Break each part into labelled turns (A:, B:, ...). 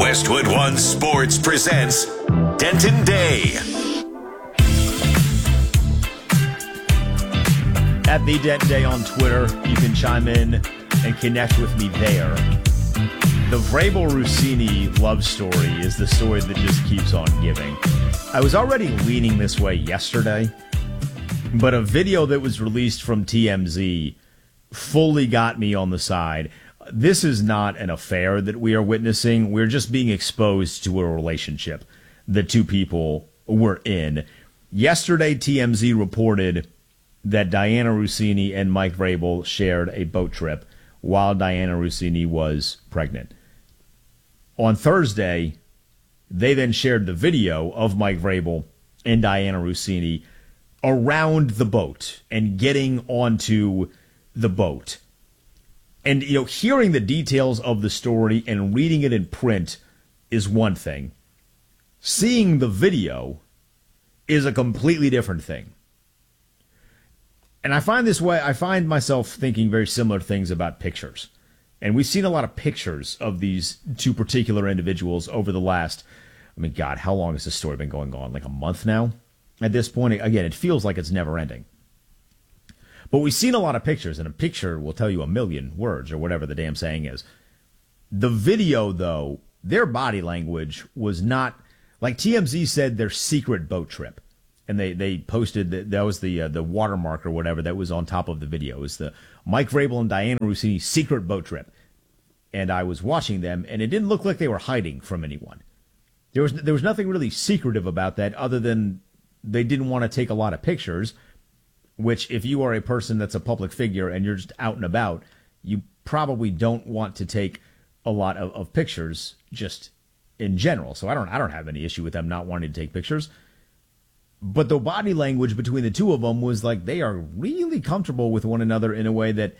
A: Westwood One Sports presents Denton Day.
B: At the Denton Day on Twitter, you can chime in and connect with me there. The Vrabel-Rossini love story is the story that just keeps on giving. I was already leaning this way yesterday, but a video that was released from TMZ fully got me on the side. This is not an affair that we are witnessing. We're just being exposed to a relationship the two people were in. Yesterday, TMZ reported that Dianna Russini and Mike Vrabel shared a boat trip while Dianna Russini was pregnant. On Thursday, they then shared the video of Mike Vrabel and Dianna Russini around the boat and getting onto the boat. And, hearing the details of the story and reading it in print is one thing. Seeing the video is a completely different thing. And I find myself thinking very similar things about pictures. And we've seen a lot of pictures of these two particular individuals over the last, God, how long has this story been going on? Like a month now? At this point, again, it feels like it's never ending. But we've seen a lot of pictures, and a picture will tell you a million words, or whatever the damn saying is. The video, though, their body language was not, like TMZ said, their secret boat trip. And they posted, that was the watermark or whatever that was on top of the video. It was the Mike Vrabel and Dianna Russini secret boat trip. And I was watching them, and it didn't look like they were hiding from anyone. There was nothing really secretive about that other than they didn't want to take a lot of pictures, which if you are a person that's a public figure and you're just out and about, you probably don't want to take a lot of pictures just in general. So I don't have any issue with them not wanting to take pictures. But the body language between the two of them was like they are really comfortable with one another in a way that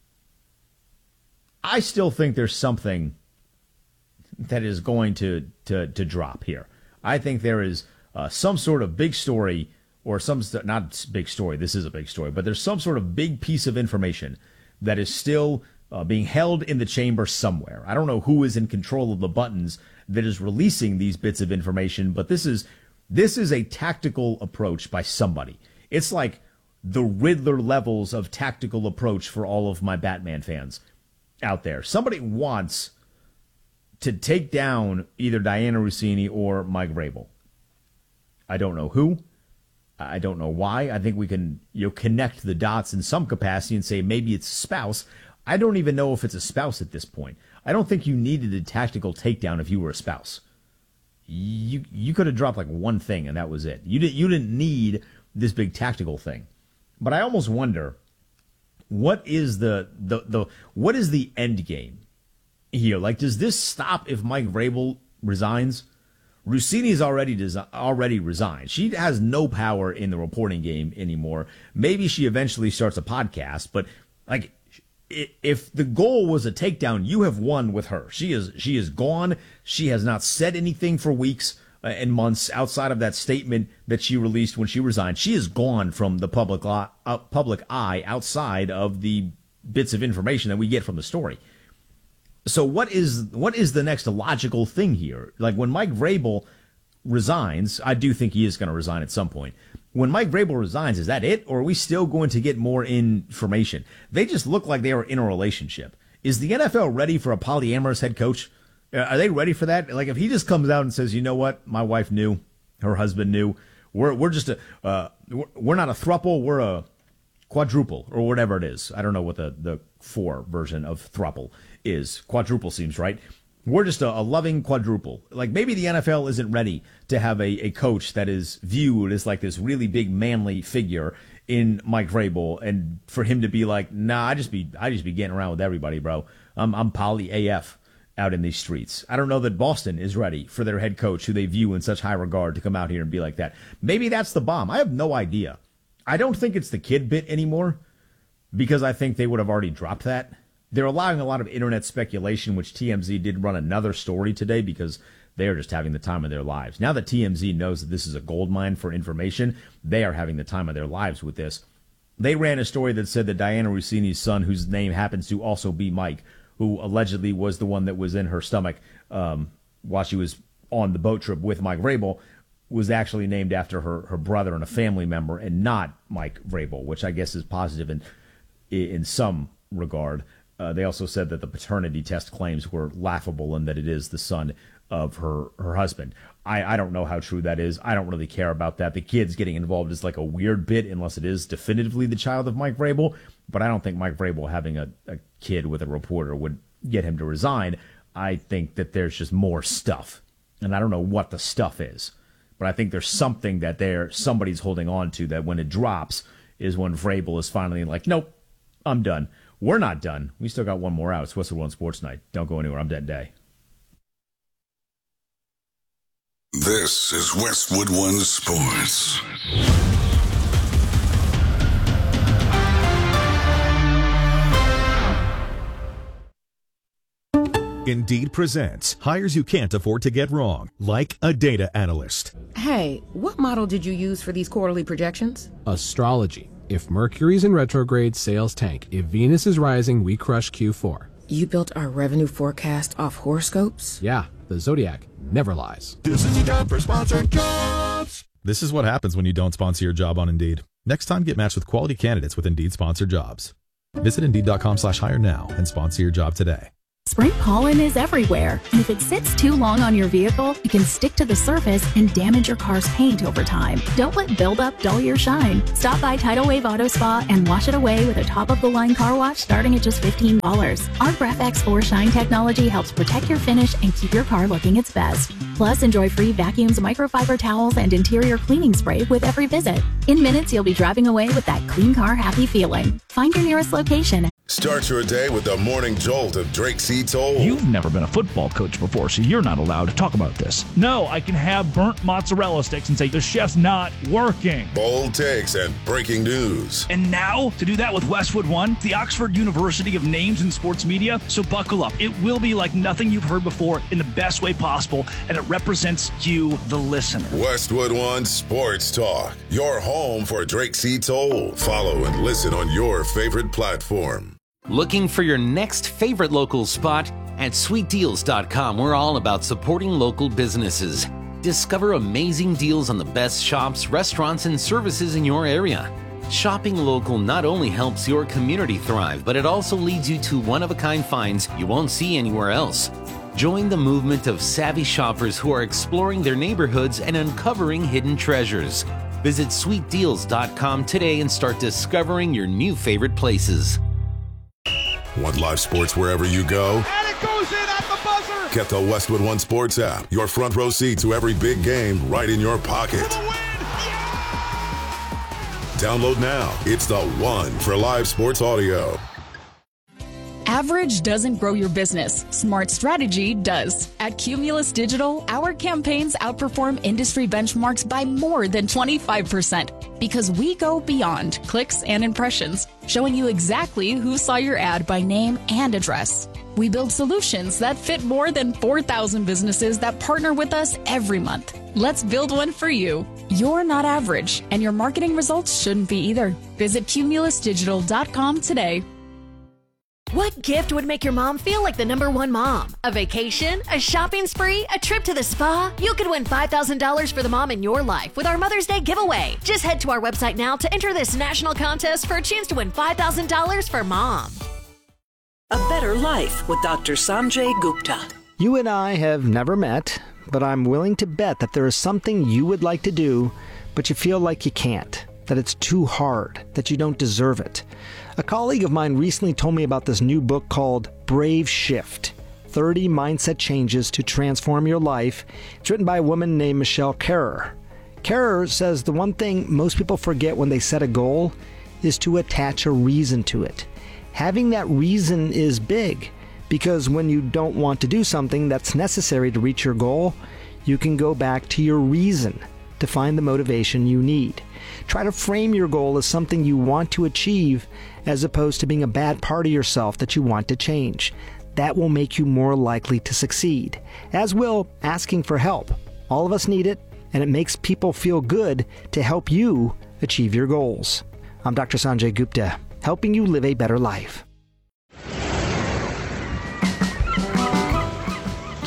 B: I still think there's something that is going to drop here. I think there is some sort of big story, or not big story, this is a big story, but there's some sort of big piece of information that is still being held in the chamber somewhere. I don't know who is in control of the buttons that is releasing these bits of information, but this is a tactical approach by somebody. It's like the Riddler levels of tactical approach for all of my Batman fans out there. Somebody wants to take down either Dianna Russini or Mike Vrabel. I don't know who. I don't know why. I think we can connect the dots in some capacity and say maybe it's a spouse. I don't even know if it's a spouse at this point. I don't think you needed a tactical takedown if you were a spouse. You could have dropped like one thing and that was it. You didn't need this big tactical thing. But I almost wonder, what is what is the end game here? Like, does this stop if Mike Vrabel resigns? Russini's already resigned. She has no power in the reporting game anymore. Maybe she eventually starts a podcast, but like, if the goal was a takedown, you have won with her. She is gone. She has not said anything for weeks and months outside of that statement that she released when she resigned. She is gone from the public eye outside of the bits of information that we get from the story. So what is the next logical thing here? Like, when Mike Vrabel resigns, I do think he is going to resign at some point. When Mike Vrabel resigns, is that it? Or are we still going to get more information? They just look like they are in a relationship. Is the NFL ready for a polyamorous head coach? Are they ready for that? Like, if he just comes out and says, you know what, my wife knew, her husband knew, we're just we're not a throuple, we're a quadruple, or whatever it is. I don't know what the 4 version of throuple is. Quadruple seems right. We're just a loving quadruple. Like, maybe the NFL isn't ready to have a coach that is viewed as like this really big manly figure in Mike Vrabel, and for him to be like, nah, I just be getting around with everybody, bro. I'm poly AF out in these streets. I don't know that Boston is ready for their head coach, who they view in such high regard, to come out here and be like that. Maybe that's the bomb. I have no idea. I don't think it's the kid bit anymore, because I think they would have already dropped that. They're allowing a lot of internet speculation, which TMZ did run another story today because they are just having the time of their lives. Now that TMZ knows that this is a goldmine for information, they are having the time of their lives with this. They ran a story that said that Dianna Russini's son, whose name happens to also be Mike, who allegedly was the one that was in her stomach while she was on the boat trip with Mike Vrabel, was actually named after her brother and a family member, and not Mike Vrabel, which I guess is positive in some regard. They also said that the paternity test claims were laughable and that it is the son of her husband. I don't know how true that is. I don't really care about that. The kids getting involved is like a weird bit unless it is definitively the child of Mike Vrabel. But I don't think Mike Vrabel having a kid with a reporter would get him to resign. I think that there's just more stuff. And I don't know what the stuff is. But I think there's something that somebody's holding on to that when it drops is when Vrabel is finally like, nope, I'm done. We're not done. We still got one more out. It's Westwood One Sports Night. Don't go anywhere. I'm Denton Day.
A: This is Westwood One Sports.
C: Indeed presents hires you can't afford to get wrong, like a data analyst.
D: Hey, what model did you use for these quarterly projections?
E: Astrology. If Mercury's in retrograde, sales tank. If Venus is rising, we crush Q4.
D: You built our revenue forecast off horoscopes?
E: Yeah, the Zodiac never lies.
F: This is your job for sponsored jobs.
C: This is what happens when you don't sponsor your job on Indeed. Next time, get matched with quality candidates with Indeed sponsored jobs. Visit Indeed.com/hire now and sponsor your job today.
G: Spring pollen is everywhere, and if it sits too long on your vehicle, it can stick to the surface and damage your car's paint over time. Don't let buildup dull your shine. Stop by Tidal Wave Auto Spa and wash it away with a top-of-the-line car wash starting at just $15. Our Graph-X 4 Shine technology helps protect your finish and keep your car looking its best. Plus, enjoy free vacuums, microfiber towels, and interior cleaning spray with every visit. In minutes, you'll be driving away with that clean car happy feeling. Find your nearest location.
A: Start your day with the morning jolt of Drake C. Toll.
H: You've never been a football coach before, so you're not allowed to talk about this. No, I can have burnt mozzarella sticks and say the chef's not working.
A: Bold takes and breaking news.
H: And now, to do that with Westwood One, the Oxford University of Names in Sports Media, so buckle up. It will be like nothing you've heard before in the best way possible, and it represents you, the listener.
A: Westwood One Sports Talk, your home for Drake C. Toll. Follow and listen on your favorite platform.
I: Looking for your next favorite local spot? At sweetdeals.com, we're all about supporting local businesses. Discover amazing deals on the best shops, restaurants, and services in your area. Shopping local not only helps your community thrive, but it also leads you to one-of-a-kind finds you won't see anywhere else. Join the movement of savvy shoppers who are exploring their neighborhoods and uncovering hidden treasures. Visit sweetdeals.com today and start discovering your new favorite places.
A: Want live sports wherever you go?
F: And it goes in at the buzzer.
A: Get the Westwood One Sports app. Your front row seat to every big game right in your pocket. Download now. It's the one for live sports audio.
J: Average doesn't grow your business. Smart strategy does. At Cumulus Digital, our campaigns outperform industry benchmarks by more than 25% because we go beyond clicks and impressions, showing you exactly who saw your ad by name and address. We build solutions that fit more than 4,000 businesses that partner with us every month. Let's build one for you. You're not average, and your marketing results shouldn't be either. Visit cumulusdigital.com today.
K: What gift would make your mom feel like the #1 mom? A vacation? A shopping spree? A trip to the spa? You could win $5,000 for the mom in your life with our Mother's Day giveaway. Just head to our website now to enter this national contest for a chance to win $5,000 for mom.
L: A Better Life with Dr. Sanjay Gupta.
M: You and I have never met, but I'm willing to bet that there is something you would like to do, but you feel like you can't, that it's too hard, that you don't deserve it. A colleague of mine recently told me about this new book called Brave Shift, 30 Mindset Changes to Transform Your Life. It's written by a woman named Michelle Kerrer. Kerrer says the one thing most people forget when they set a goal is to attach a reason to it. Having that reason is big, because when you don't want to do something that's necessary to reach your goal, you can go back to your reason to find the motivation you need. Try to frame your goal as something you want to achieve as opposed to being a bad part of yourself that you want to change. That will make you more likely to succeed, as will asking for help. All of us need it, and it makes people feel good to help you achieve your goals. I'm Dr. Sanjay Gupta, helping you live a better life.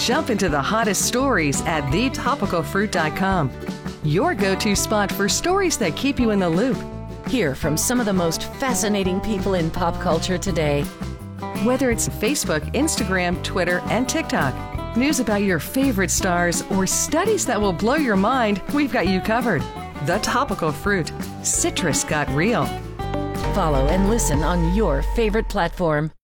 N: Jump into the hottest stories at thetopicalfruit.com. Your go-to spot for stories that keep you in the loop.
D: Hear from some of the most fascinating people in pop culture today.
N: Whether it's Facebook, Instagram, Twitter, and TikTok, news about your favorite stars, or studies that will blow your mind, we've got you covered. The Topical Fruit. Citrus got real.
D: Follow and listen on your favorite platform.